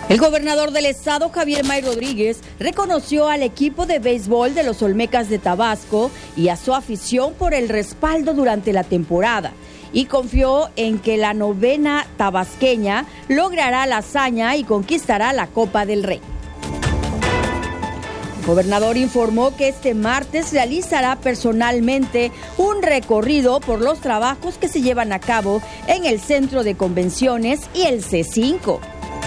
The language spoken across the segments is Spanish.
El gobernador del estado, Javier May Rodríguez, reconoció al equipo de béisbol de los Olmecas de Tabasco y a su afición por el respaldo durante la temporada y confió en que la novena tabasqueña logrará la hazaña y conquistará la Copa del Rey. El gobernador informó que este martes realizará personalmente un recorrido por los trabajos que se llevan a cabo en el Centro de Convenciones y el C5.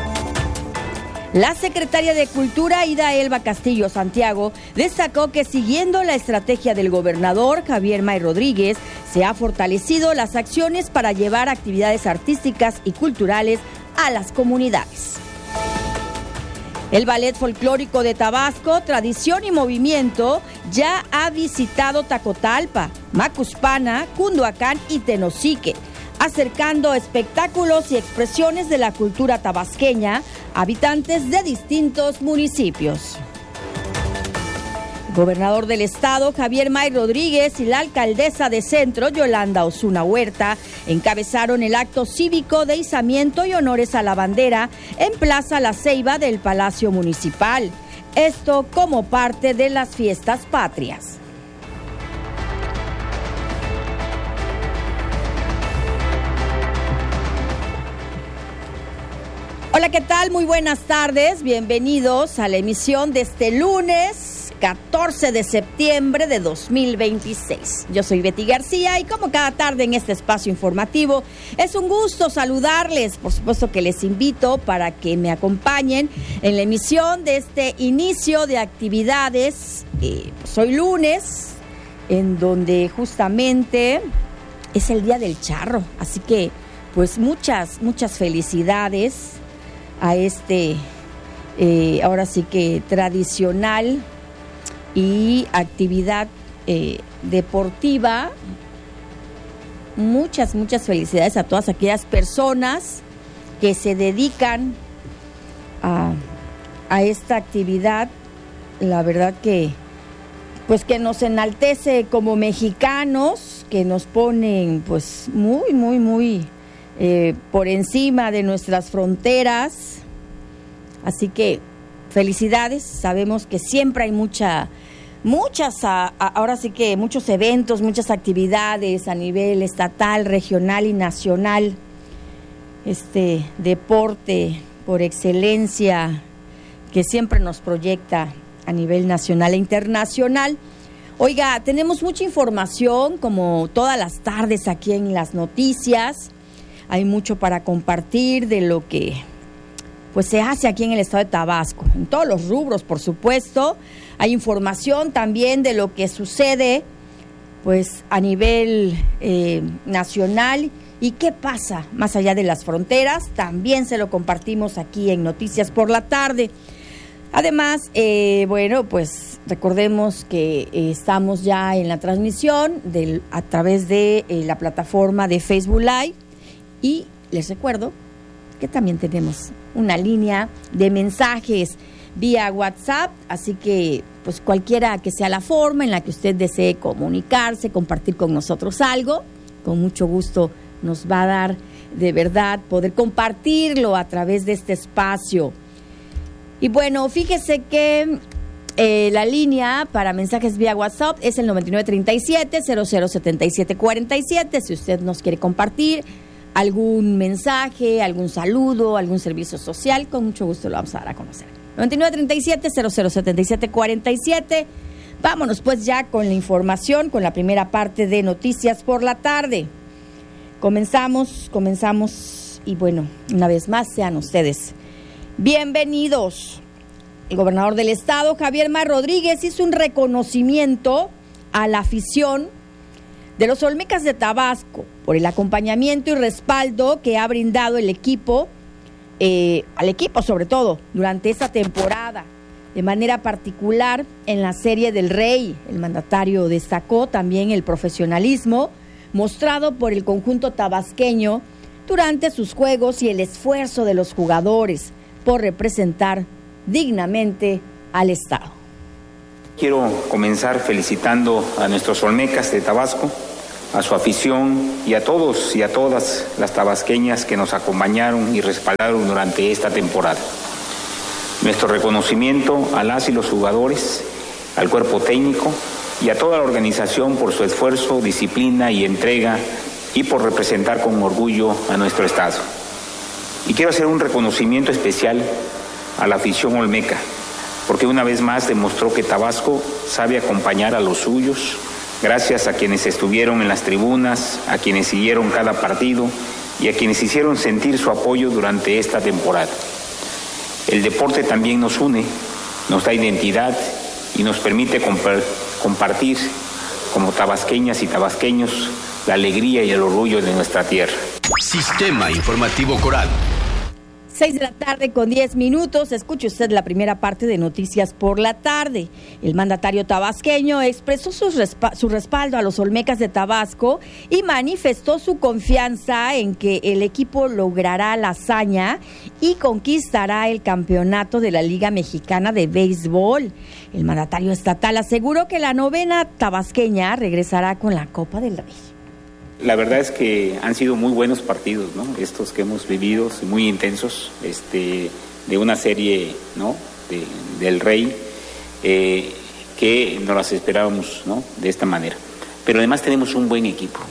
La secretaria de Cultura, Ida Elba Castillo Santiago, destacó que siguiendo la estrategia del gobernador Javier May Rodríguez, se ha fortalecido las acciones para llevar actividades artísticas y culturales a las comunidades. El Ballet Folclórico de Tabasco, Tradición y Movimiento, ya ha visitado Tacotalpa, Macuspana, Cunduacán y Tenosique, acercando espectáculos y expresiones de la cultura tabasqueña a habitantes de distintos municipios. El gobernador del estado, Javier May Rodríguez, y la alcaldesa de Centro, Yolanda Osuna Huerta, encabezaron el acto cívico de izamiento y honores a la bandera en Plaza La Ceiba del Palacio Municipal. Esto como parte de las fiestas patrias. Hola, ¿qué tal? Muy buenas tardes. Bienvenidos a la emisión de este lunes 14 de septiembre de 2026. Yo soy Betty García y como cada tarde en este espacio informativo, es un gusto saludarles. Por supuesto que les invito para que me acompañen en la emisión de este inicio de actividades. Hoy lunes, en donde justamente es el Día del Charro. Así que, pues muchas felicidades a este, ahora sí que tradicional y actividad deportiva. Muchas felicidades a todas aquellas personas que se dedican a esta actividad. La verdad que, pues que nos enaltece como mexicanos, que nos ponen pues muy por encima de nuestras fronteras. Así que felicidades. Sabemos que siempre hay ahora sí que muchos eventos, muchas actividades a nivel estatal, regional y nacional. Este deporte por excelencia que siempre nos proyecta a nivel nacional e internacional. Oiga, tenemos mucha información como todas las tardes aquí en las noticias. Hay mucho para compartir de lo que pues se hace aquí en el estado de Tabasco, en todos los rubros, por supuesto. Hay información también de lo que sucede pues a nivel nacional y qué pasa más allá de las fronteras. También se lo compartimos aquí en Noticias por la Tarde. Además, pues recordemos que estamos ya en la transmisión a través de la plataforma de Facebook Live. Y les recuerdo que también tenemos una línea de mensajes vía WhatsApp, así que pues cualquiera que sea la forma en la que usted desee comunicarse, compartir con nosotros algo, con mucho gusto nos va a dar de verdad poder compartirlo a través de este espacio. Y bueno, fíjese que la línea para mensajes vía WhatsApp es el 9937-007747. Si usted nos quiere compartir algún mensaje, algún saludo, algún servicio social, con mucho gusto lo vamos a dar a conocer. 9937-007747. Vámonos pues ya con la información, con la primera parte de Noticias por la Tarde. Comenzamos y bueno, una vez más sean ustedes bienvenidos. El gobernador del estado, Javier May Rodríguez, hizo un reconocimiento a la afición de los Olmecas de Tabasco por el acompañamiento y respaldo que ha brindado el equipo, al equipo sobre todo, durante esta temporada. De manera particular, en la Serie del Rey, el mandatario destacó también el profesionalismo mostrado por el conjunto tabasqueño durante sus juegos y el esfuerzo de los jugadores por representar dignamente al estado. Quiero comenzar felicitando a nuestros Olmecas de Tabasco, a su afición y a todos y a todas las tabasqueñas que nos acompañaron y respaldaron durante esta temporada. Nuestro reconocimiento a las y los jugadores, al cuerpo técnico y a toda la organización por su esfuerzo, disciplina y entrega y por representar con orgullo a nuestro estado. Y quiero hacer un reconocimiento especial a la afición olmeca, porque una vez más demostró que Tabasco sabe acompañar a los suyos, gracias a quienes estuvieron en las tribunas, a quienes siguieron cada partido y a quienes hicieron sentir su apoyo durante esta temporada. El deporte también nos une, nos da identidad y nos permite compartir como tabasqueñas y tabasqueños la alegría y el orgullo de nuestra tierra. Sistema Informativo Coral. 6 de la tarde con 10 minutos. Escuche usted la primera parte de Noticias por la Tarde. El mandatario tabasqueño expresó su respaldo a los olmecas de Tabasco y manifestó su confianza en que el equipo logrará la hazaña y conquistará el campeonato de la Liga Mexicana de Béisbol. El mandatario estatal aseguró que la novena tabasqueña regresará con la Copa del Rey. La verdad es que han sido muy buenos partidos, ¿no? Estos que hemos vivido, muy intensos, de una serie, ¿no? del Rey, que no las esperábamos, ¿no? De esta manera. Pero además tenemos un buen equipo,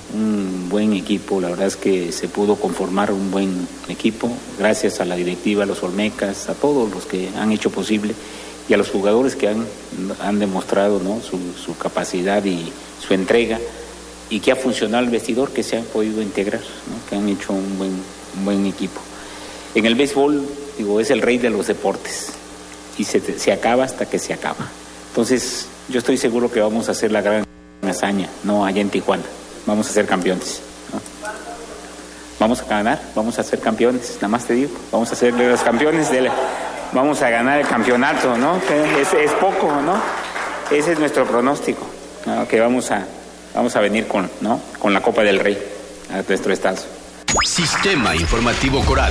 la verdad es que se pudo conformar un buen equipo, gracias a la directiva, a los olmecas, a todos los que han hecho posible, y a los jugadores que han demostrado, ¿no? su capacidad y su entrega, y que ha funcionado el vestidor, que se han podido integrar, ¿no? Que han hecho un buen equipo. En el béisbol, es el rey de los deportes y se acaba hasta que se acaba. Entonces, yo estoy seguro que vamos a hacer la gran hazaña, no allá en Tijuana. Vamos a ser campeones, ¿no? Vamos a ganar, vamos a ser campeones, nada más te digo. Vamos a ser los campeones vamos a ganar el campeonato, ¿no? Que es poco, ¿no? Ese es nuestro pronóstico, ¿no? Que vamos a venir con la Copa del Rey a nuestro estado. Sistema Informativo Coral.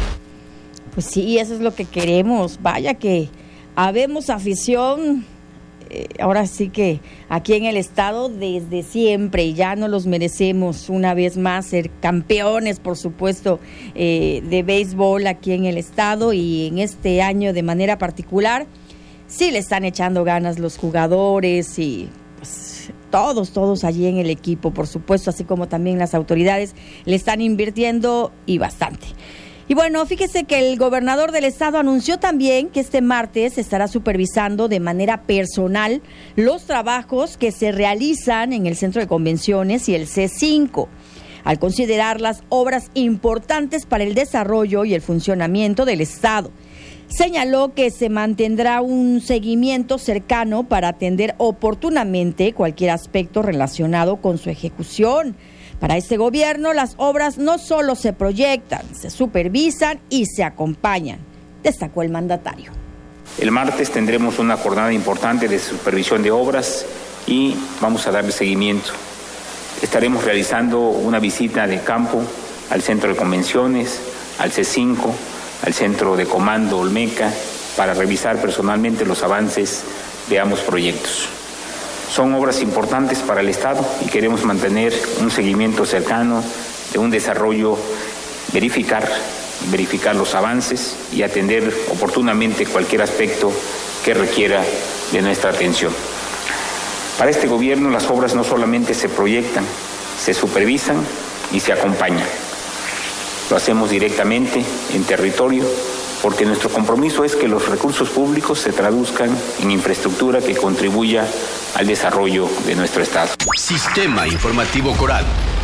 Pues sí, eso es lo que queremos. Vaya que habemos afición, ahora sí que aquí en el estado desde siempre, y ya no los merecemos una vez más ser campeones, por supuesto, de béisbol aquí en el estado, y en este año de manera particular sí le están echando ganas los jugadores y pues todos allí en el equipo, por supuesto, así como también las autoridades le están invirtiendo y bastante. Y bueno, fíjese que el gobernador del estado anunció también que este martes estará supervisando de manera personal los trabajos que se realizan en el Centro de Convenciones y el C5, al considerar las obras importantes para el desarrollo y el funcionamiento del estado. Señaló que se mantendrá un seguimiento cercano para atender oportunamente cualquier aspecto relacionado con su ejecución. Para este gobierno, las obras no solo se proyectan, se supervisan y se acompañan, destacó el mandatario. El martes tendremos una jornada importante de supervisión de obras y vamos a darle seguimiento. Estaremos realizando una visita de campo al Centro de Convenciones, al C5, al Centro de Comando Olmeca, para revisar personalmente los avances de ambos proyectos. Son obras importantes para el Estado y queremos mantener un seguimiento cercano de un desarrollo, verificar los avances y atender oportunamente cualquier aspecto que requiera de nuestra atención. Para este gobierno las obras no solamente se proyectan, se supervisan y se acompañan. Lo hacemos directamente en territorio porque nuestro compromiso es que los recursos públicos se traduzcan en infraestructura que contribuya al desarrollo de nuestro estado. Sistema Informativo Coral.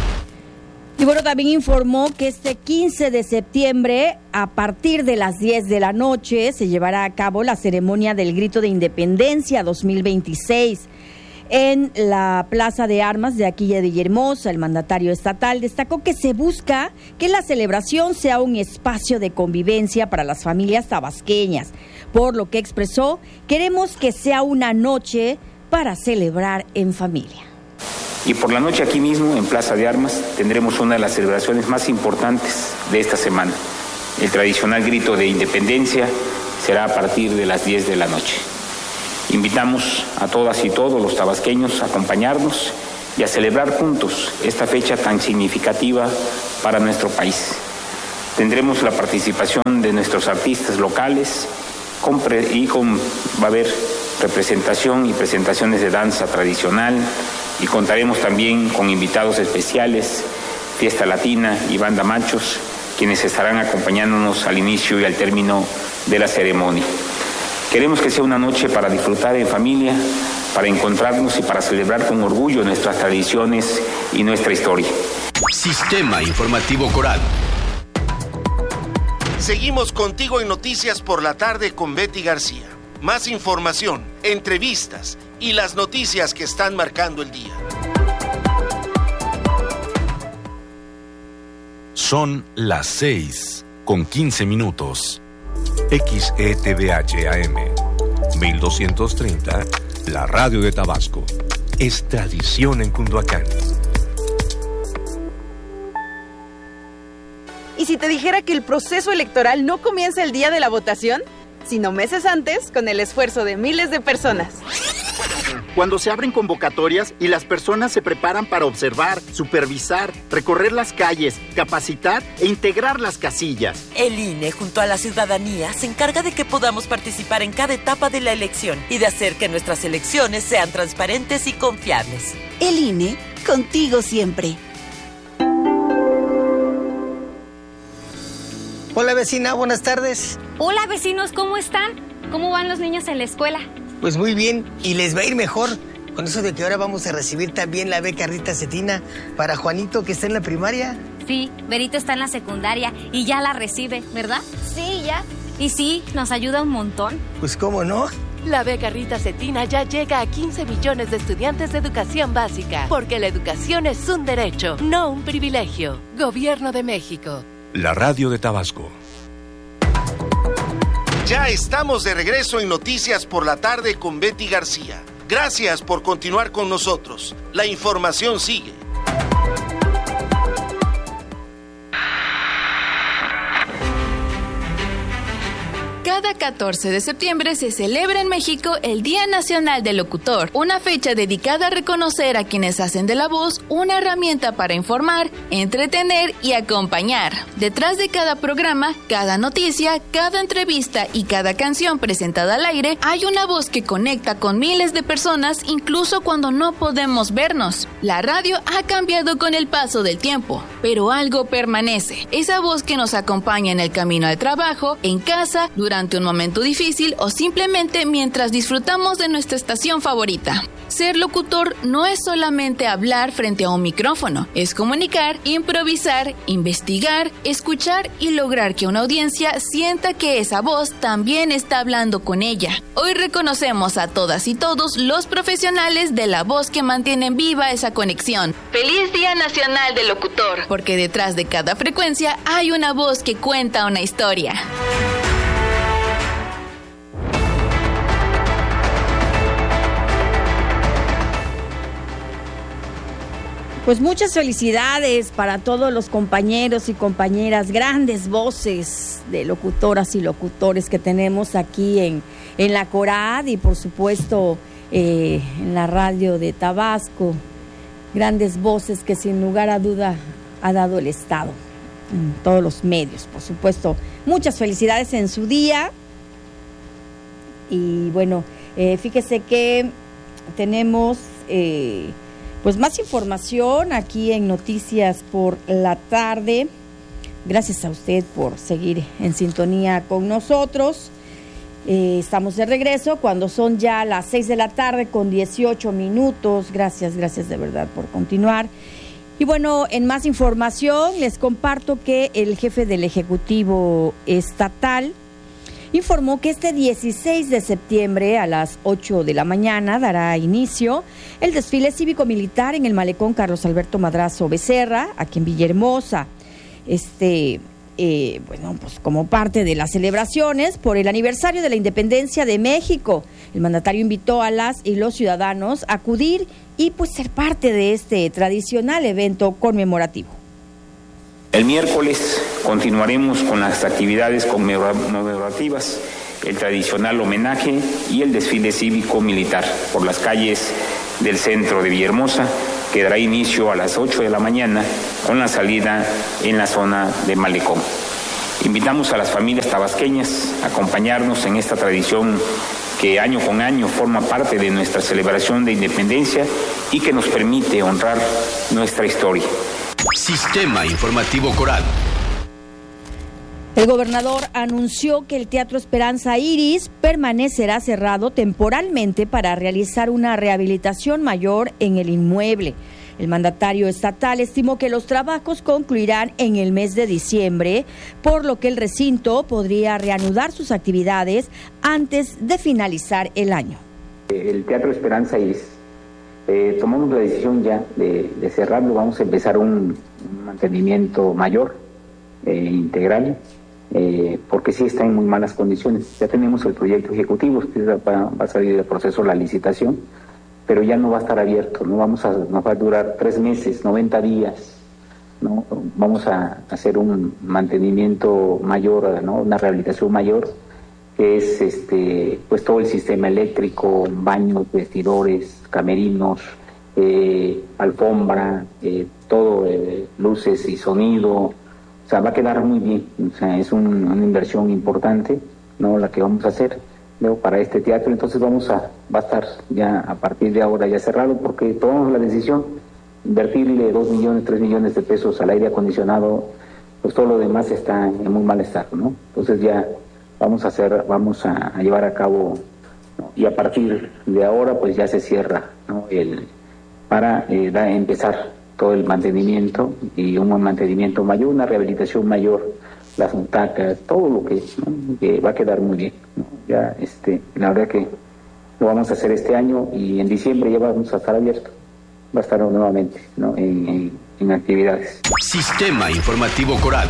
Y bueno, también informó que este 15 de septiembre, a partir de las 10 de la noche, se llevará a cabo la ceremonia del Grito de Independencia 2026. En la Plaza de Armas de aquí de Villahermosa, el mandatario estatal destacó que se busca que la celebración sea un espacio de convivencia para las familias tabasqueñas, por lo que expresó, queremos que sea una noche para celebrar en familia. Y por la noche aquí mismo, en Plaza de Armas, tendremos una de las celebraciones más importantes de esta semana. El tradicional Grito de Independencia será a partir de las 10 de la noche. Invitamos a todas y todos los tabasqueños a acompañarnos y a celebrar juntos esta fecha tan significativa para nuestro país. Tendremos la participación de nuestros artistas locales va a haber representación y presentaciones de danza tradicional, y contaremos también con invitados especiales, fiesta latina y banda machos, quienes estarán acompañándonos al inicio y al término de la ceremonia. Queremos que sea una noche para disfrutar en familia, para encontrarnos y para celebrar con orgullo nuestras tradiciones y nuestra historia. Sistema Informativo Coral. Seguimos contigo en Noticias por la Tarde con Betty García. Más información, entrevistas y las noticias que están marcando el día. Son las 6:15. XETVH AM 1230, la radio de Tabasco. Es tradición en Cunduacán. ¿Y si te dijera que el proceso electoral no comienza el día de la votación, sino meses antes, con el esfuerzo de miles de personas? Cuando se abren convocatorias y las personas se preparan para observar, supervisar, recorrer las calles, capacitar e integrar las casillas. El INE, junto a la ciudadanía, se encarga de que podamos participar en cada etapa de la elección y de hacer que nuestras elecciones sean transparentes y confiables. El INE, contigo siempre. Hola vecina, buenas tardes. Hola vecinos, ¿cómo están? ¿Cómo van los niños en la escuela? Pues muy bien, y les va a ir mejor con eso de que ahora vamos a recibir también la beca Rita Cetina para Juanito, que está en la primaria. Sí, Berito está en la secundaria y ya la recibe, ¿verdad? Sí, ya. Y sí, nos ayuda un montón. Pues cómo no. La beca Rita Cetina ya llega a 15 millones de estudiantes de educación básica, porque la educación es un derecho, no un privilegio. Gobierno de México. La radio de Tabasco. Ya estamos de regreso en Noticias por la Tarde con Betty García. Gracias por continuar con nosotros. La información sigue. Cada 14 de septiembre se celebra en México el Día Nacional del Locutor, una fecha dedicada a reconocer a quienes hacen de la voz una herramienta para informar, entretener y acompañar. Detrás de cada programa, cada noticia, cada entrevista y cada canción presentada al aire, hay una voz que conecta con miles de personas incluso cuando no podemos vernos. La radio ha cambiado con el paso del tiempo, pero algo permanece. Esa voz que nos acompaña en el camino al trabajo, en casa, durante un momento difícil o simplemente mientras disfrutamos de nuestra estación favorita. Ser locutor no es solamente hablar frente a un micrófono, es comunicar, improvisar, investigar, escuchar y lograr que una audiencia sienta que esa voz también está hablando con ella. Hoy reconocemos a todas y todos los profesionales de la voz que mantienen viva esa conexión. ¡Feliz Día Nacional del Locutor! Porque detrás de cada frecuencia hay una voz que cuenta una historia. Pues muchas felicidades para todos los compañeros y compañeras, grandes voces de locutoras y locutores que tenemos aquí en la CORAD y por supuesto en la radio de Tabasco. Grandes voces que sin lugar a duda ha dado el Estado en todos los medios, por supuesto. Muchas felicidades en su día. Y bueno, fíjese que tenemos pues más información aquí en Noticias por la Tarde. Gracias a usted por seguir en sintonía con nosotros. Estamos de regreso cuando son ya las 6 de la tarde con 18 minutos. Gracias de verdad por continuar. Y bueno, en más información les comparto que el jefe del Ejecutivo Estatal informó que este 16 de septiembre a las 8 de la mañana dará inicio el desfile cívico-militar en el malecón Carlos Alberto Madrazo Becerra, aquí en Villahermosa. Bueno, pues como parte de las celebraciones por el aniversario de la independencia de México, el mandatario invitó a las y los ciudadanos a acudir y pues ser parte de este tradicional evento conmemorativo. El miércoles continuaremos con las actividades conmemorativas, el tradicional homenaje y el desfile cívico-militar por las calles del centro de Villahermosa, que dará inicio a las 8 de la mañana con la salida en la zona de Malecón. Invitamos a las familias tabasqueñas a acompañarnos en esta tradición que año con año forma parte de nuestra celebración de independencia y que nos permite honrar nuestra historia. Sistema Informativo Coral. El gobernador anunció que el Teatro Esperanza Iris permanecerá cerrado temporalmente para realizar una rehabilitación mayor en el inmueble. El mandatario estatal estimó que los trabajos concluirán en el mes de diciembre, por lo que el recinto podría reanudar sus actividades antes de finalizar el año. El Teatro Esperanza Iris, tomamos la decisión ya de cerrarlo. Vamos a empezar un mantenimiento mayor, integral, porque sí está en muy malas condiciones. Ya tenemos el proyecto ejecutivo, va a salir del proceso la licitación, pero ya no va a estar abierto, nos va a durar 3 meses, 90 días, ¿no? Vamos a hacer un mantenimiento mayor, ¿no? Una rehabilitación mayor, que es pues todo el sistema eléctrico, baños, vestidores, camerinos, alfombra, todo, luces y sonido. O sea, va a quedar muy bien. O sea, es una inversión importante, ¿no? La que vamos a hacer, ¿no? Para este teatro. Entonces va a estar ya a partir de ahora ya cerrado, porque tomamos la decisión de invertirle 2 millones, 3 millones de pesos al aire acondicionado, pues todo lo demás está en muy mal estado, ¿no? Entonces ya vamos a llevar a cabo, ¿no? Y a partir de ahora pues ya se cierra, ¿no? Para empezar todo el mantenimiento, y un mantenimiento mayor, una rehabilitación mayor, las butacas, todo lo que, ¿no? Que va a quedar muy bien, ¿no? Ya la verdad que lo vamos a hacer este año, y en diciembre ya vamos a estar abiertos, va a estar nuevamente, ¿no? en actividades. Sistema Informativo Coral.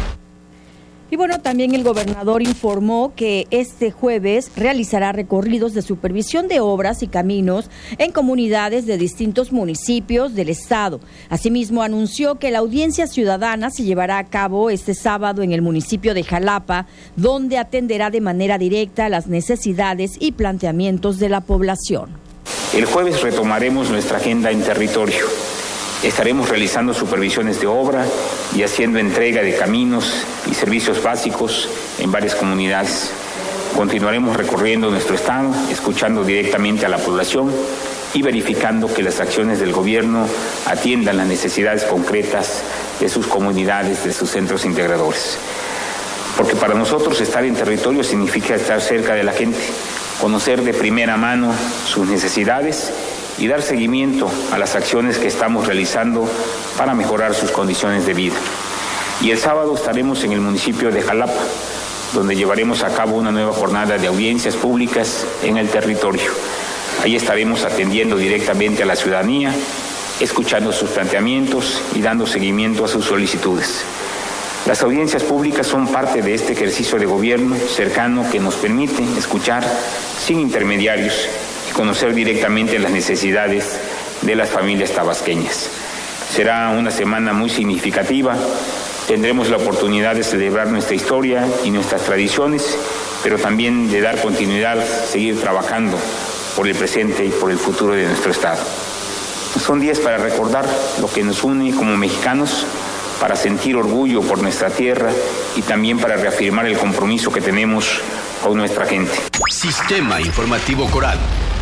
Y bueno, también el gobernador informó que este jueves realizará recorridos de supervisión de obras y caminos en comunidades de distintos municipios del estado. Asimismo, anunció que la audiencia ciudadana se llevará a cabo este sábado en el municipio de Jalapa, donde atenderá de manera directa las necesidades y planteamientos de la población. El jueves retomaremos nuestra agenda en territorio. Estaremos realizando supervisiones de obra y haciendo entrega de caminos y servicios básicos en varias comunidades. Continuaremos recorriendo nuestro estado, escuchando directamente a la población y verificando que las acciones del gobierno atiendan las necesidades concretas de sus comunidades, de sus centros integradores. Porque para nosotros estar en territorio significa estar cerca de la gente, conocer de primera mano sus necesidades y dar seguimiento a las acciones que estamos realizando para mejorar sus condiciones de vida. Y el sábado estaremos en el municipio de Jalapa, donde llevaremos a cabo una nueva jornada de audiencias públicas en el territorio. Ahí estaremos atendiendo directamente a la ciudadanía, escuchando sus planteamientos y dando seguimiento a sus solicitudes. Las audiencias públicas son parte de este ejercicio de gobierno cercano que nos permite escuchar sin intermediarios y conocer directamente las necesidades de las familias tabasqueñas. Será una semana muy significativa. Tendremos la oportunidad de celebrar nuestra historia y nuestras tradiciones, pero también de dar continuidad, seguir trabajando por el presente y por el futuro de nuestro Estado. Son días para recordar lo que nos une como mexicanos, para sentir orgullo por nuestra tierra y también para reafirmar el compromiso que tenemos con nuestra gente. Sistema Informativo Coral.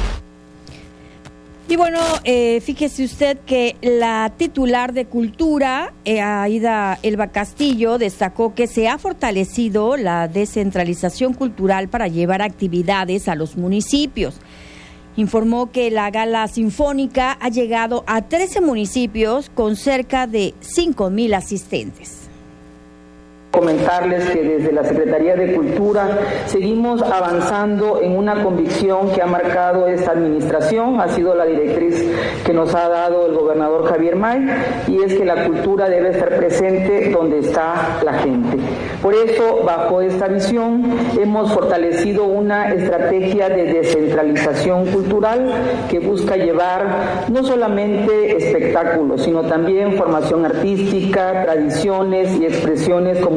Y bueno, fíjese usted que la titular de Cultura, Aida Elba Castillo, destacó que se ha fortalecido la descentralización cultural para llevar actividades a los municipios. Informó que la gala sinfónica ha llegado a 13 municipios con cerca de 5,000 asistentes. Comentarles que desde la Secretaría de Cultura seguimos avanzando en una convicción que ha marcado esta administración, ha sido la directriz que nos ha dado el gobernador Javier May, y es que la cultura debe estar presente donde está la gente. Por eso, bajo esta visión, hemos fortalecido una estrategia de descentralización cultural que busca llevar no solamente espectáculos, sino también formación artística, tradiciones y expresiones comunitarias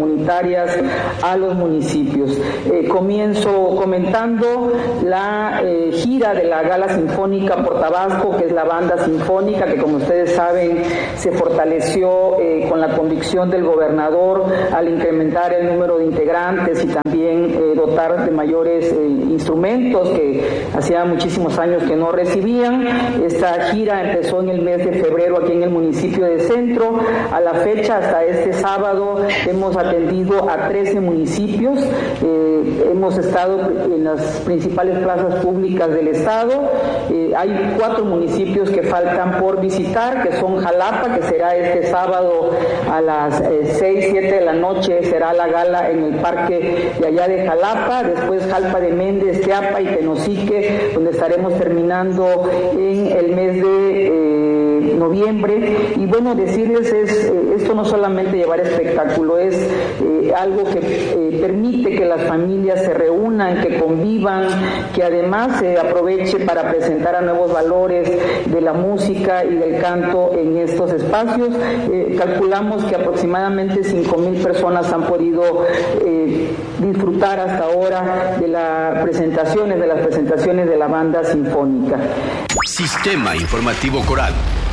comunitarias a los municipios. Comienzo comentando la gira de la Gala Sinfónica por Tabasco, que es la banda sinfónica que, como ustedes saben, se fortaleció con la convicción del gobernador al incrementar el número de integrantes y también dotar de mayores instrumentos que hacía muchísimos años que no recibían. Esta gira empezó en el mes de febrero aquí en el municipio de Centro. A la fecha, hasta este sábado, hemos atendido a 13 municipios. Hemos estado en las principales plazas públicas del estado. Hay 4 municipios que faltan por visitar, que son Jalapa, que será este sábado a las 6, 7 de la noche, será la gala en el parque de allá de Jalapa. Después Jalpa de Méndez, Teapa y Tenosique, donde estaremos terminando en el mes de noviembre. Y bueno, decirles esto no solamente llevar espectáculo, es algo que permite que las familias se reúnan, que convivan, que además se aproveche para presentar a nuevos valores de la música y del canto en estos espacios. Calculamos que aproximadamente 5,000 personas han podido disfrutar hasta ahora de las presentaciones de la banda sinfónica. Sistema Informativo Coral.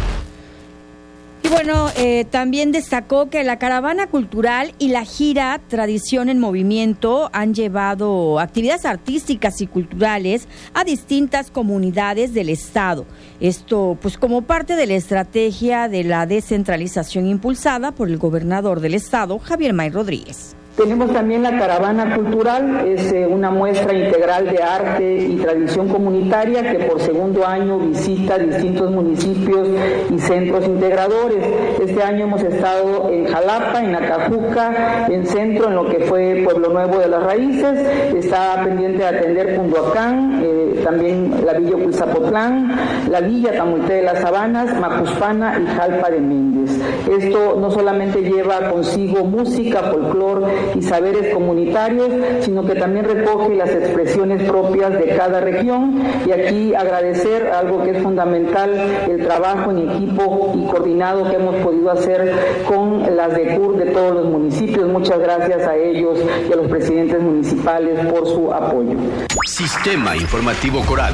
Y bueno, también destacó que la caravana cultural y la gira Tradición en Movimiento han llevado actividades artísticas y culturales a distintas comunidades del estado. Esto pues como parte de la estrategia de la descentralización impulsada por el gobernador del estado, Javier May Rodríguez. Tenemos también la caravana cultural, es una muestra integral de arte y tradición comunitaria que por segundo año visita distintos municipios y centros integradores. Este año hemos estado en Jalapa, en Acajuca, en Centro, en lo que fue Pueblo Nuevo de las Raíces. Está pendiente de atender Punduacán, también la Villa Ocuizapotlán, la Villa Tamuité de las Sabanas, Macuspana y Jalpa de Méndez. Esto no solamente lleva consigo música, folclor y saberes comunitarios, sino que también recoge las expresiones propias de cada región. Y aquí agradecer algo que es fundamental, el trabajo en equipo y coordinado que hemos podido hacer con las DECUR de todos los municipios. Muchas gracias a ellos y a los presidentes municipales por su apoyo. Sistema Informativo Coral.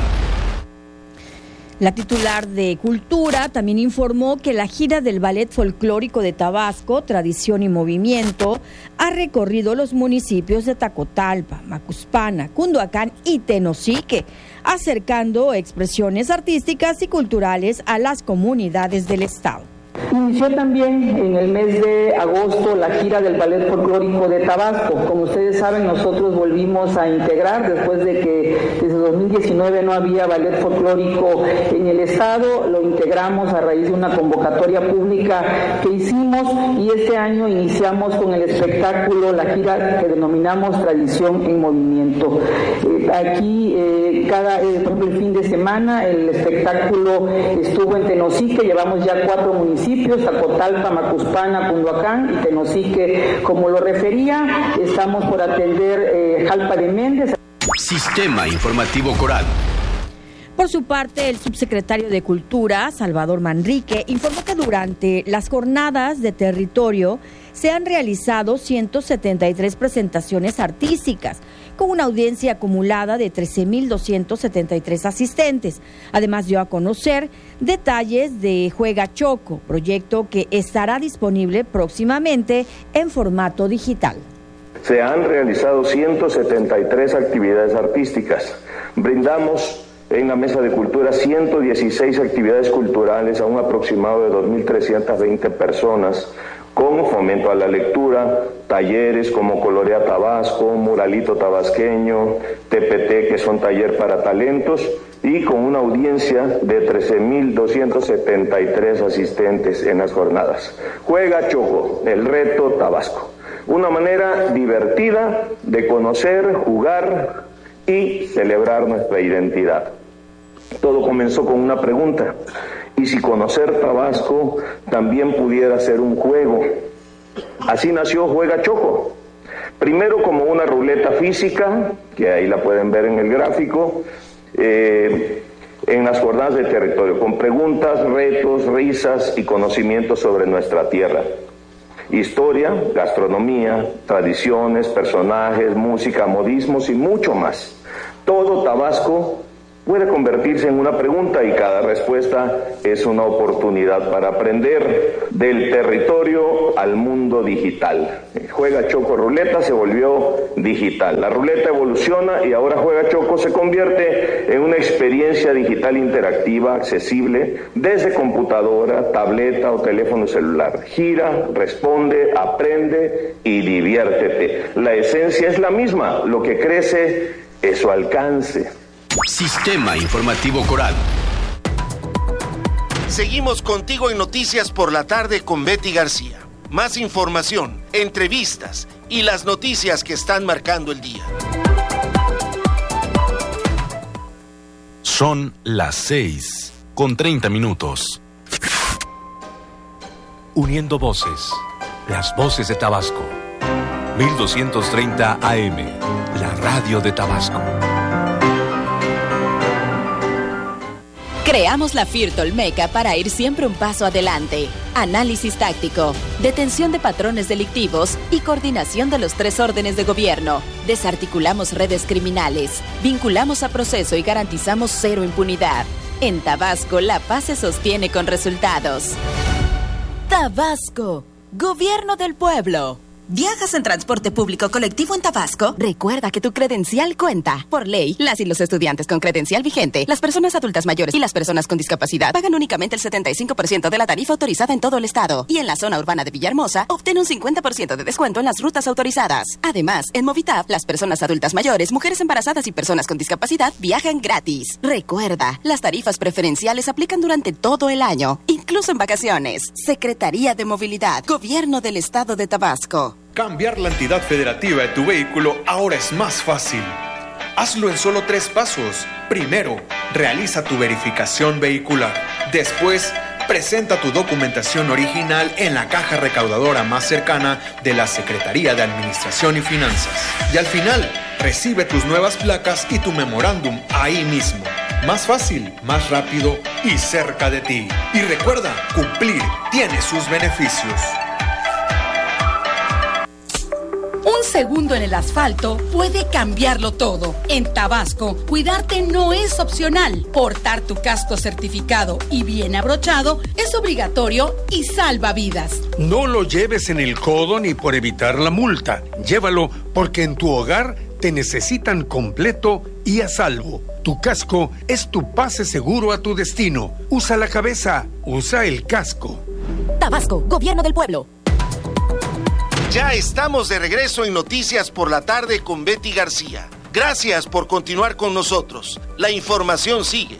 La titular de Cultura también informó que la gira del Ballet Folclórico de Tabasco, Tradición y Movimiento, ha recorrido los municipios de Tacotalpa, Macuspana, Cunduacán y Tenosique, acercando expresiones artísticas y culturales a las comunidades del estado. Inició también en el mes de agosto la gira del Ballet Folclórico de Tabasco. Como ustedes saben, nosotros volvimos a integrar después de que desde 2019 no había ballet folclórico en el estado. Lo integramos a raíz de una convocatoria pública que hicimos y este año iniciamos con el espectáculo, la gira que denominamos Tradición en Movimiento. Aquí, por ejemplo, el fin de semana el espectáculo estuvo en Tenosique, llevamos ya 4 municipios, Tacotalpa, Macuspana, Cunduacán y Tenosique. Como lo refería, estamos por atender Jalpa de Méndez. Sistema Informativo Coral. Por su parte, el subsecretario de Cultura, Salvador Manrique, informó que durante las jornadas de territorio se han realizado 173 presentaciones artísticas, con una audiencia acumulada de 13,273 asistentes. Además, dio a conocer detalles de Juega Choco, proyecto que estará disponible próximamente en formato digital. Se han realizado 173 actividades artísticas. Brindamos en la Mesa de Cultura 116 actividades culturales a un aproximado de 2.320 personas, con fomento a la lectura, talleres como Colorea Tabasco, Muralito Tabasqueño, TPT, que son taller para talentos, y con una audiencia de 13,273 asistentes en las jornadas. Juega Choco, el reto Tabasco. Una manera divertida de conocer, jugar y celebrar nuestra identidad. Todo comenzó con una pregunta: ¿y si conocer Tabasco también pudiera ser un juego? Así nació Juega Choco. Primero como una ruleta física, que ahí la pueden ver en el gráfico, en las jornadas de territorio, con preguntas, retos, risas y conocimientos sobre nuestra tierra. Historia, gastronomía, tradiciones, personajes, música, modismos y mucho más. Todo Tabasco puede convertirse en una pregunta y cada respuesta es una oportunidad para aprender del territorio al mundo digital. Juega Choco Ruleta se volvió digital. La ruleta evoluciona y ahora Juega Choco se convierte en una experiencia digital interactiva, accesible desde computadora, tableta o teléfono celular. Gira, responde, aprende y diviértete. La esencia es la misma, lo que crece es su alcance. Sistema Informativo Coral. Seguimos contigo en Noticias por la Tarde con Betty García. Más información, entrevistas y las noticias que están marcando el día. Son las 6:30. Uniendo voces, las voces de Tabasco. 1230 AM, la radio de Tabasco. Creamos la FIRT Olmeca para ir siempre un paso adelante. Análisis táctico, detención de patrones delictivos y coordinación de los 3 órdenes de gobierno. Desarticulamos redes criminales, vinculamos a proceso y garantizamos 0 impunidad. En Tabasco, la paz se sostiene con resultados. Tabasco, Gobierno del Pueblo. ¿Viajas en transporte público colectivo en Tabasco? Recuerda que tu credencial cuenta. Por ley, las y los estudiantes con credencial vigente, las personas adultas mayores y las personas con discapacidad pagan únicamente el 75% de la tarifa autorizada en todo el estado. Y en la zona urbana de Villahermosa, obtén un 50% de descuento en las rutas autorizadas. Además, en Movitap, las personas adultas mayores, mujeres embarazadas y personas con discapacidad viajan gratis. Recuerda, las tarifas preferenciales aplican durante todo el año, incluso en vacaciones. Secretaría de Movilidad, Gobierno del Estado de Tabasco. Cambiar la entidad federativa de tu vehículo ahora es más fácil. Hazlo en solo 3 pasos. Primero, realiza tu verificación vehicular. Después, presenta tu documentación original en la caja recaudadora más cercana de la Secretaría de Administración y Finanzas. Y al final, recibe tus nuevas placas y tu memorándum ahí mismo. Más fácil, más rápido y cerca de ti. Y recuerda, cumplir tiene sus beneficios. Un segundo en el asfalto puede cambiarlo todo. En Tabasco, cuidarte no es opcional. Portar tu casco certificado y bien abrochado es obligatorio y salva vidas. No lo lleves en el codo ni por evitar la multa. Llévalo porque en tu hogar te necesitan completo y a salvo. Tu casco es tu pase seguro a tu destino. Usa la cabeza, usa el casco. Tabasco, Gobierno del Pueblo. Ya estamos de regreso en Noticias por la Tarde con Betty García. Gracias por continuar con nosotros. La información sigue.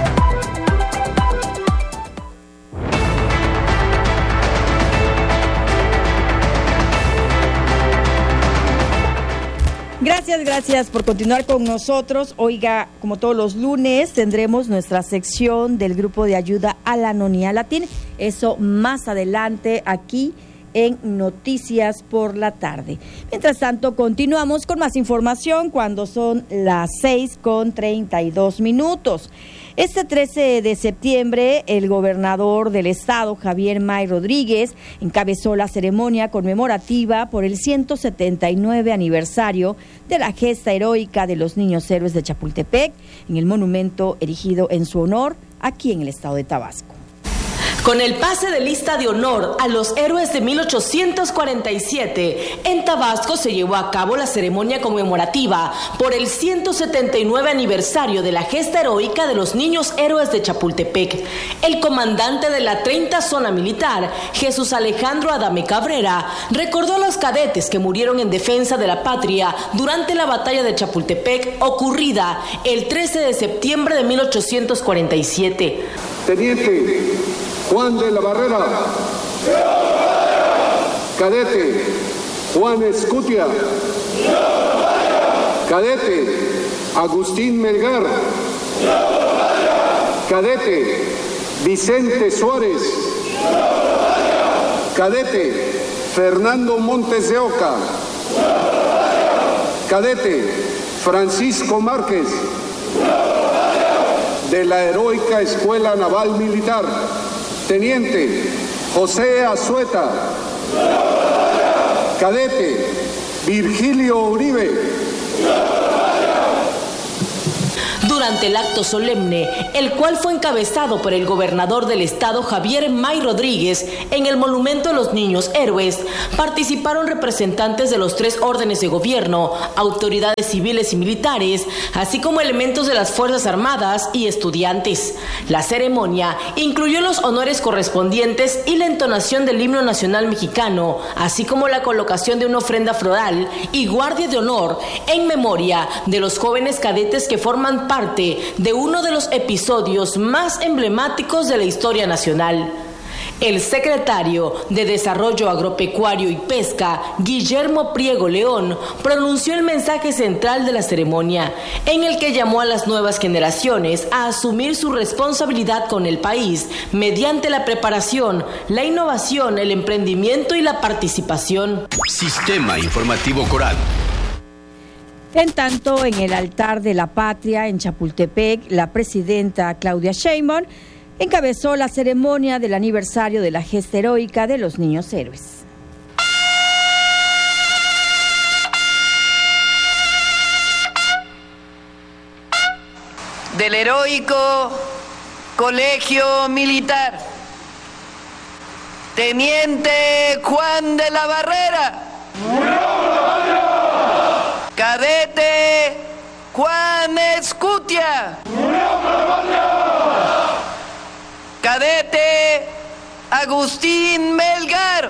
Gracias por continuar con nosotros. Oiga, como todos los lunes, tendremos nuestra sección del Grupo de Ayuda a la Anonía Latina. Eso más adelante aquí en Noticias por la Tarde. Mientras tanto, continuamos con más información cuando son las 6:32. Este 13 de septiembre, el gobernador del estado, Javier May Rodríguez, encabezó la ceremonia conmemorativa por el 179 aniversario de la gesta heroica de los niños héroes de Chapultepec, en el monumento erigido en su honor aquí en el estado de Tabasco. Con el pase de lista de honor a los héroes de 1847, en Tabasco se llevó a cabo la ceremonia conmemorativa por el 179 aniversario de la gesta heroica de los niños héroes de Chapultepec. El comandante de la 30 Zona Militar, Jesús Alejandro Adame Cabrera, recordó a los cadetes que murieron en defensa de la patria durante la batalla de Chapultepec ocurrida el 13 de septiembre de 1847. Teniente Juan de la Barrera. Cadete Juan Escutia. Cadete Agustín Melgar. Cadete Vicente Suárez. Cadete Fernando Montes de Oca. Cadete Francisco Márquez. De la Heroica Escuela Naval Militar, Teniente José Azueta. Cadete Virgilio Uribe. Durante el acto solemne, el cual fue encabezado por el gobernador del estado Javier May Rodríguez, en el Monumento a los Niños Héroes, participaron representantes de los 3 órdenes de gobierno, autoridades civiles y militares, así como elementos de las Fuerzas Armadas y estudiantes. La ceremonia incluyó los honores correspondientes y la entonación del himno nacional mexicano, así como la colocación de una ofrenda floral y guardia de honor en memoria de los jóvenes cadetes que forman parte de uno de los episodios más emblemáticos de la historia nacional. El secretario de Desarrollo Agropecuario y Pesca, Guillermo Priego León, pronunció el mensaje central de la ceremonia, en el que llamó a las nuevas generaciones a asumir su responsabilidad con el país mediante la preparación, la innovación, el emprendimiento y la participación. Sistema Informativo Coral. En tanto, en el altar de la patria en Chapultepec, la presidenta Claudia Sheinbaum encabezó la ceremonia del aniversario de la gesta heroica de los niños héroes. Del heroico Colegio Militar, Teniente Juan de la Barrera. Cadete Juan Escutia. Cadete Agustín Melgar.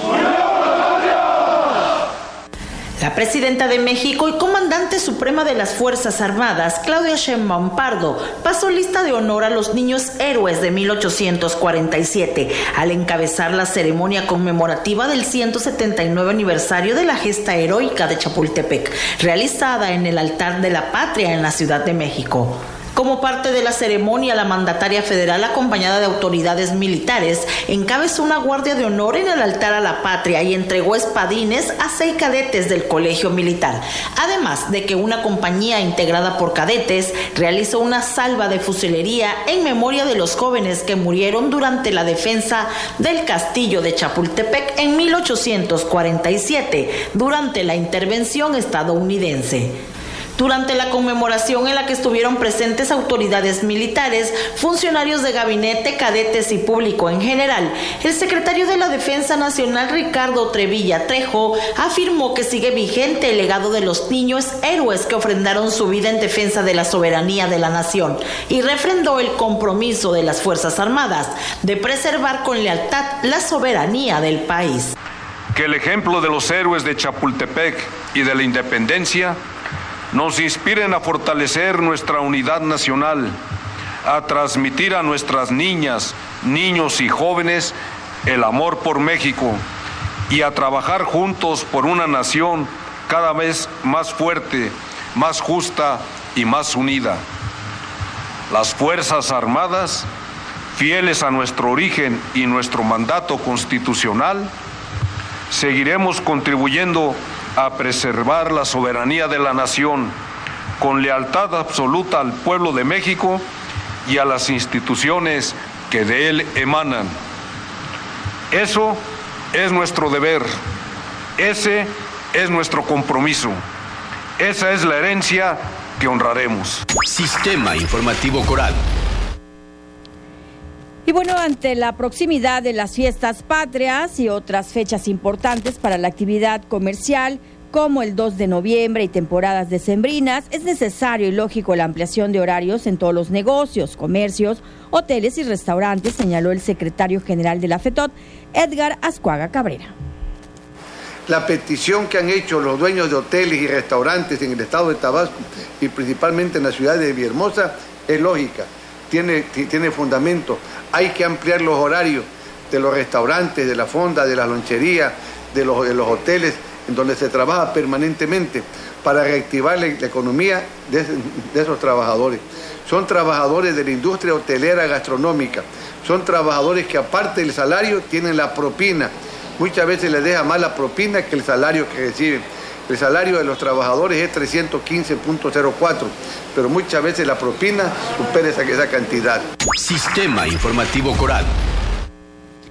La presidenta de México y comandante suprema de las Fuerzas Armadas, Claudia Sheinbaum Pardo, pasó lista de honor a los niños héroes de 1847 al encabezar la ceremonia conmemorativa del 179 aniversario de la gesta heroica de Chapultepec, realizada en el altar de la patria en la Ciudad de México. Como parte de la ceremonia, la mandataria federal, acompañada de autoridades militares, encabezó una guardia de honor en el altar a la patria y entregó espadines a 6 cadetes del Colegio Militar. Además de que una compañía integrada por cadetes realizó una salva de fusilería en memoria de los jóvenes que murieron durante la defensa del castillo de Chapultepec en 1847, durante la intervención estadounidense. Durante la conmemoración en la que estuvieron presentes autoridades militares, funcionarios de gabinete, cadetes y público en general, el secretario de la Defensa Nacional, Ricardo Trevilla Trejo, afirmó que sigue vigente el legado de los niños héroes que ofrendaron su vida en defensa de la soberanía de la nación y refrendó el compromiso de las Fuerzas Armadas de preservar con lealtad la soberanía del país. Que el ejemplo de los héroes de Chapultepec y de la independencia nos inspiren a fortalecer nuestra unidad nacional, a transmitir a nuestras niñas, niños y jóvenes el amor por México y a trabajar juntos por una nación cada vez más fuerte, más justa y más unida. Las Fuerzas Armadas, fieles a nuestro origen y nuestro mandato constitucional, seguiremos contribuyendo a preservar la soberanía de la nación con lealtad absoluta al pueblo de México y a las instituciones que de él emanan. Eso es nuestro deber, ese es nuestro compromiso, esa es la herencia que honraremos. Sistema Informativo Coral. Y bueno, ante la proximidad de las fiestas patrias y otras fechas importantes para la actividad comercial, como el 2 de noviembre y temporadas decembrinas, es necesario y lógico la ampliación de horarios en todos los negocios, comercios, hoteles y restaurantes, señaló el secretario general de la FETOT, Edgar Azcuaga Cabrera. La petición que han hecho los dueños de hoteles y restaurantes en el estado de Tabasco y principalmente en la ciudad de Villahermosa es lógica, tiene fundamento. Hay que ampliar los horarios de los restaurantes, de la fonda, de las loncherías, de los hoteles, en donde se trabaja permanentemente para reactivar la economía de esos trabajadores. Son trabajadores de la industria hotelera gastronómica, son trabajadores que aparte del salario tienen la propina. Muchas veces les deja más la propina que el salario que reciben. El salario de los trabajadores es 315.04, pero muchas veces la propina supera esa cantidad. Sistema Informativo Coral.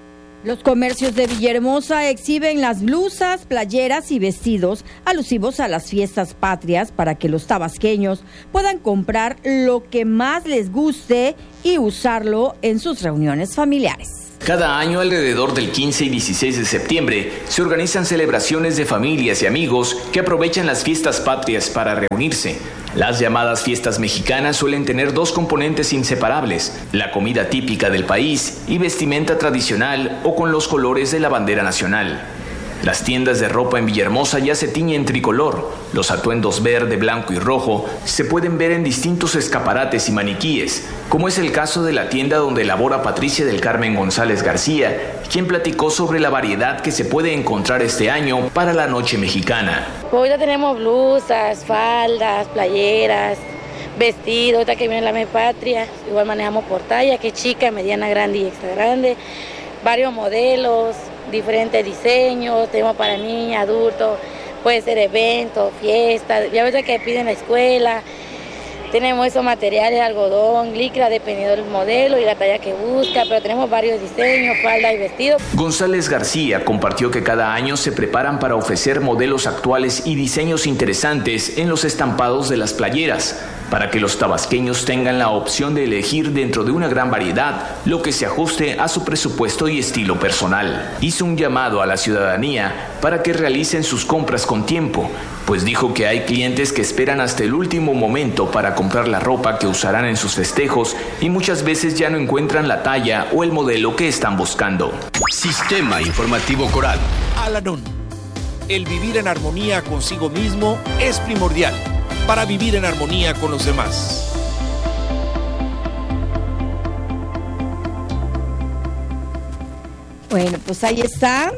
Los comercios de Villahermosa exhiben las blusas, playeras y vestidos alusivos a las fiestas patrias para que los tabasqueños puedan comprar lo que más les guste y usarlo en sus reuniones familiares. Cada año, alrededor del 15 y 16 de septiembre, se organizan celebraciones de familias y amigos que aprovechan las fiestas patrias para reunirse. Las llamadas fiestas mexicanas suelen tener dos componentes inseparables: la comida típica del país y vestimenta tradicional o con los colores de la bandera nacional. Las tiendas de ropa en Villahermosa ya se tiñen tricolor. Los atuendos verde, blanco y rojo se pueden ver en distintos escaparates y maniquíes, como es el caso de la tienda donde labora Patricia del Carmen González García, quien platicó sobre la variedad que se puede encontrar este año para la Noche Mexicana. Ahorita tenemos blusas, faldas, playeras, vestidos, ahorita que viene la Me Patria, igual manejamos por talla, que es chica, mediana, grande y extra grande, varios modelos, diferentes diseños, tenemos para niños, adultos, puede ser eventos, fiestas, ya ves que piden la escuela, tenemos esos materiales, algodón, licra, dependiendo del modelo y la talla que busca, pero tenemos varios diseños, falda y vestido. González García compartió que cada año se preparan para ofrecer modelos actuales y diseños interesantes en los estampados de las playeras, para que los tabasqueños tengan la opción de elegir dentro de una gran variedad lo que se ajuste a su presupuesto y estilo personal. Hizo un llamado a la ciudadanía para que realicen sus compras con tiempo, pues dijo que hay clientes que esperan hasta el último momento para comprar la ropa que usarán en sus festejos y muchas veces ya no encuentran la talla o el modelo que están buscando. Sistema Informativo Coral. Al-Anon. El vivir en armonía consigo mismo es primordial para vivir en armonía con los demás. Bueno, pues ahí está,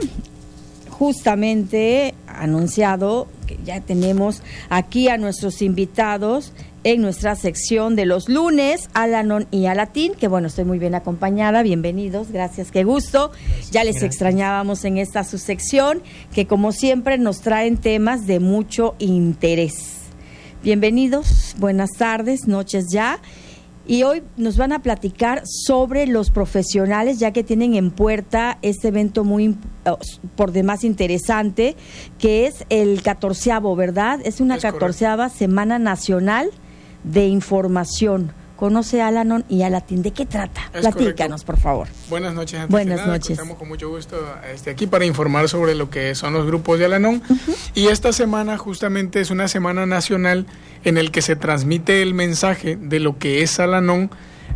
justamente anunciado que ya tenemos aquí a nuestros invitados en nuestra sección de los lunes, Al-Anon y Al-Latín, que bueno, estoy muy bien acompañada, bienvenidos, gracias, qué gusto. Ya les extrañábamos en esta su sección, que como siempre nos traen temas de mucho interés. Bienvenidos, buenas tardes, noches ya. Y hoy nos van a platicar sobre los profesionales, ya que tienen en puerta este evento muy por demás interesante, que es el 14º, ¿verdad? Es una 14ª Semana Nacional de Información. Conoce Al-Anon y Al-Latín. ¿De qué trata? Platícanos, por favor. Buenas noches. Buenas noches. Estamos con mucho gusto aquí para informar sobre lo que son los grupos de Al-Anon. Y esta semana justamente es una semana nacional en el que se transmite el mensaje de lo que es Al-Anon.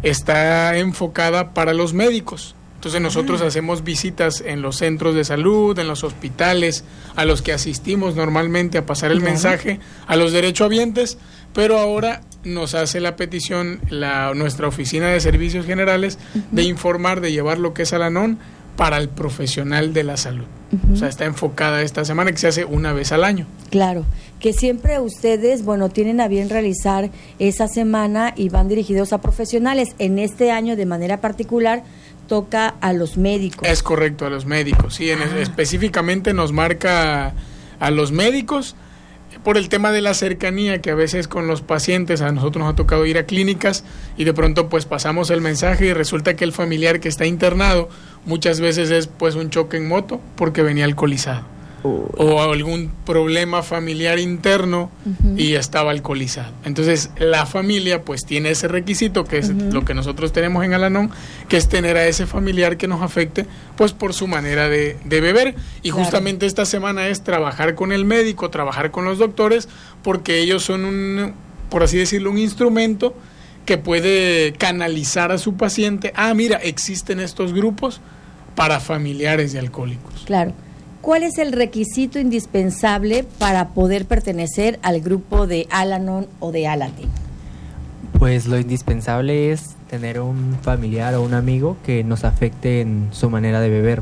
Está enfocada para los médicos. Entonces nosotros hacemos visitas en los centros de salud, en los hospitales, a los que asistimos normalmente a pasar el mensaje a los derechohabientes, pero ahora nos hace la petición nuestra Oficina de Servicios Generales de informar, de llevar lo que es Al-Anon para el profesional de la salud. O sea, está enfocada esta semana, que se hace una vez al año. Claro, que siempre ustedes, bueno, tienen a bien realizar esa semana y van dirigidos a profesionales. En este año, de manera particular, toca a los médicos. Es correcto, a los médicos, sí, específicamente nos marca a los médicos por el tema de la cercanía que a veces con los pacientes, a nosotros nos ha tocado ir a clínicas y de pronto pues pasamos el mensaje y resulta que el familiar que está internado muchas veces es pues un choque en moto porque venía alcoholizado. O algún problema familiar interno y estaba alcoholizado. Entonces la familia pues tiene ese requisito, que es lo que nosotros tenemos en Al-Anon, que es tener a ese familiar que nos afecte pues por su manera de beber. Y justamente esta semana es trabajar con el médico, trabajar con los doctores, porque ellos son por así decirlo, un instrumento que puede canalizar a su paciente. Mira, existen estos grupos para familiares de alcohólicos. Claro. ¿Cuál es el requisito indispensable para poder pertenecer al grupo de Al-Anon o de Al-Latín? Pues lo indispensable es tener un familiar o un amigo que nos afecte en su manera de beber.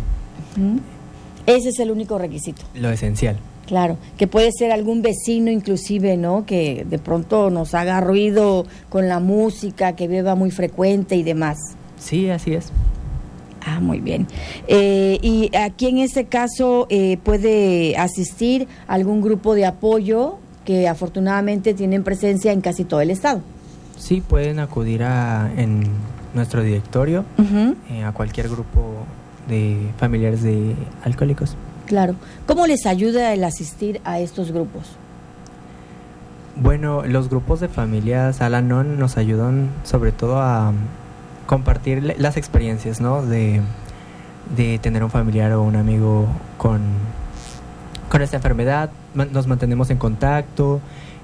Ese es el único requisito. Lo esencial. Claro, que puede ser algún vecino inclusive, ¿no? Que de pronto nos haga ruido con la música, que beba muy frecuente y demás. Sí, así es. Muy bien. Y aquí en este caso puede asistir algún grupo de apoyo que afortunadamente tienen presencia en casi todo el estado. Sí, pueden acudir en nuestro directorio, a cualquier grupo familiares de alcohólicos. Claro. ¿Cómo les ayuda el asistir a estos grupos? Bueno, los grupos de familias Al-Anon nos ayudan sobre todo a compartir las experiencias, ¿no? De tener un familiar o un amigo con esta enfermedad. Nos mantenemos en contacto